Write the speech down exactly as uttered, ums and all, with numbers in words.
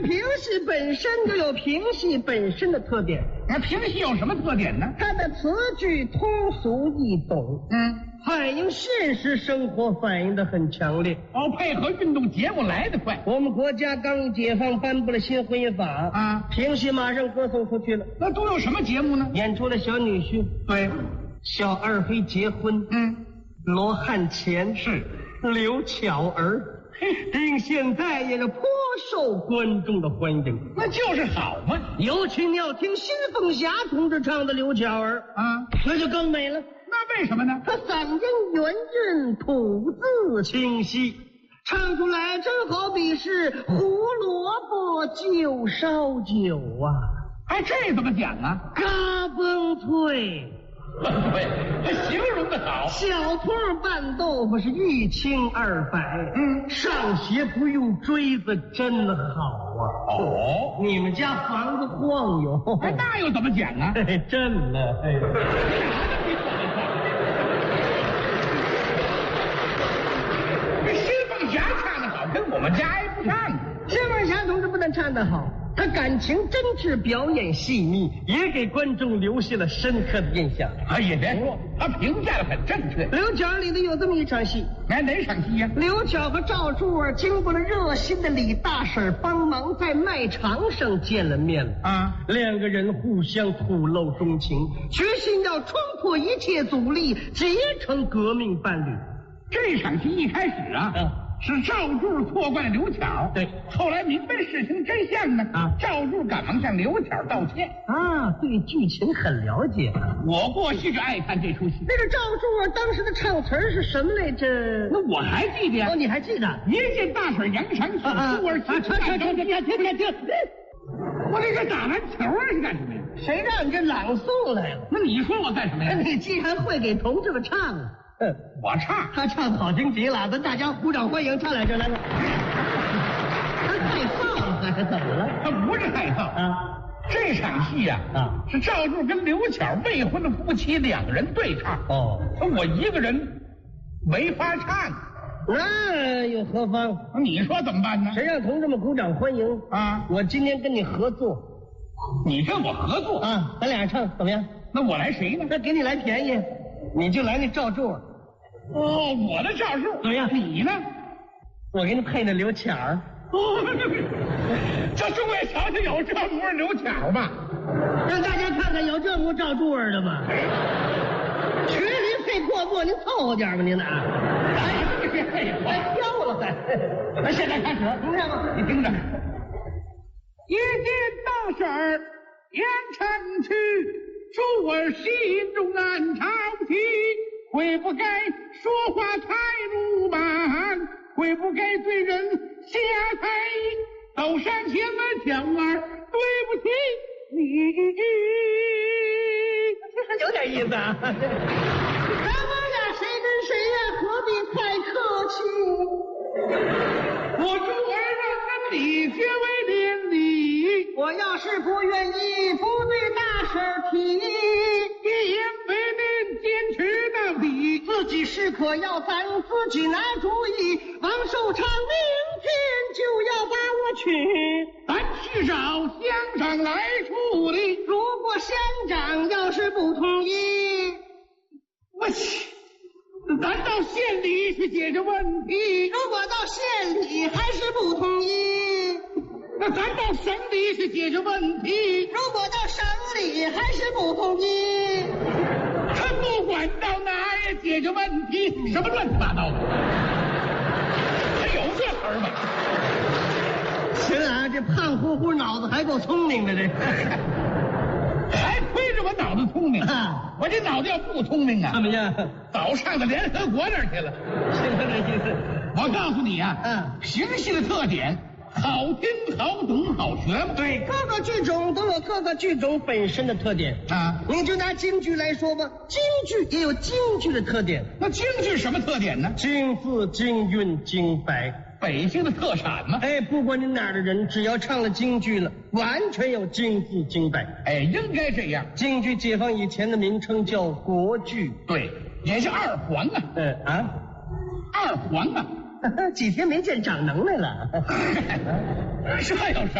评戏本身就有评戏本身的特点。 那评戏有什么特点呢？ 它的词句通俗易懂， 嗯， 反映现实生活，反映的很强烈。 哦，配合运动节目来得快。 我们国家刚一解放，颁布了新婚姻法啊， 评戏马上歌颂出去了。 那都有什么节目呢？ 演出了小女婿， 对， 小二黑结婚， 嗯， 罗汉钱是刘巧儿。并现在也是颇受观众的欢迎， 那就是好嘛。 尤其你要听新凤霞同志唱的刘巧儿啊， 那就更美了。 那为什么呢？ 他嗓音圆润，吐字清晰，唱出来真好比是胡萝卜就烧酒啊！ 哎，这怎么讲啊？ 嘎嘣脆。 对，他形容的好。 小兔拌豆腐是一清二白， 嗯， 上学不用锥子，真好啊！ 哦， 你们家房子晃悠， 哎，那又怎么讲啊？ 嘿嘿，震了，哎， 这新凤霞唱的好，跟我们家挨不上。 新凤霞同志不但唱得好，他感情真挚，表演细腻，也给观众留下了深刻的印象。 哎，也别说，他评价的很正确。 刘巧里头有这么一场戏， 哎，哪场戏呀？ 刘巧和赵柱儿经过了热心的李大婶帮忙，在卖场上见了面了啊， 两个人互相吐露衷情，决心要冲破一切阻力，结成革命伴侣。 这场戏一开始啊。嗯，是赵柱错怪了刘巧， 对， 后来明白事情真相呢，啊，赵柱赶忙向刘巧道歉啊，对剧情很了解。 我过去就爱看这出戏。 那个赵柱当时的唱词是什么来着？ 那我还记得呀。 哦，你还记得？ 一见大婶扬长起，柱儿起， 停停停停停停停！ 我这是打篮球啊，是干什么呀？ 谁让你这朗诵来了？ 那你说我干什么呀？ 你既然会给同志们唱啊。 我唱， 他唱的好听极了，咱大家鼓掌欢迎，唱两句来了。他害臊还是怎么了？ 他不是害臊啊，这场戏呀，啊，是赵柱跟刘巧未婚的夫妻两个人对唱。哦，我一个人没法唱， 那又何妨？ 你说怎么办呢？ 谁让同志们鼓掌欢迎啊？ 我今天跟你合作， 你跟我合作啊？咱俩唱怎么样？ 那我来谁呢？ 那给你来便宜，你就来那赵柱。 哦，我的赵柱怎么样？ 你呢？ 我给你配那刘巧儿。 哦，这诸位瞧瞧，有这模样刘巧吧？ 让大家看看有这模赵柱儿的吗？群里配过过，您凑合点吧，您呐。 哎，别废话， 飘了还。 那现在开始， 听着吗？ 你听着。一见大婶儿扬长去，柱儿心中暗潮起。会不该说话太鲁莽，会不该对人下太都上前了巧儿，对不起你。 有点意思啊。咱们俩谁跟谁呀？何必太客气？ 我柱儿让跟你结为连理， 我要是不愿意，不对大婶提， 一言为定，坚持到底。 自己是可要咱自己拿主意。王寿昌明天就要把我娶， 咱去找乡长来处理。 如果乡长要是不同意， 我去，咱到县里去解决问题。 如果到县里还是不同意， 那咱到省里去解决问题。 如果到省里还是不同意， 他不管到哪也解决问题。什么乱七八糟的？还有这词儿吗？ 行啊，这胖乎乎脑子还够聪明的，这还亏着我脑子聪明啊！我这脑子要不聪明啊， 怎么样？ 早上到联合国那儿去了。 是这意思。 我告诉你啊， 嗯， 评戏的特点。好听、好懂、好学嘛。 对，各个剧种都有各个剧种本身的特点啊。 你就拿京剧来说吧，京剧也有京剧的特点。 那京剧什么特点呢？ 京字、京韵、京白， 北京的特产嘛。 哎，不管你哪儿的人，只要唱了京剧了，完全有京字、京白。 哎，应该这样。 京剧解放以前的名称叫国剧， 对，也是二黄啊。 嗯啊， 二黄啊。 几天没见长能耐了。 这有什么？